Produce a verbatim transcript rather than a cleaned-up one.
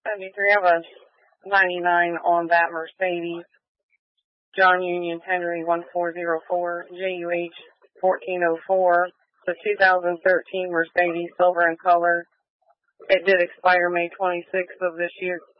seventy-three, I have a ninety-nine on that Mercedes. John Union Henry one four zero four, J U H fourteen oh four. It's a two thousand thirteen Mercedes, silver in color. It did expire May twenty-sixth of this year.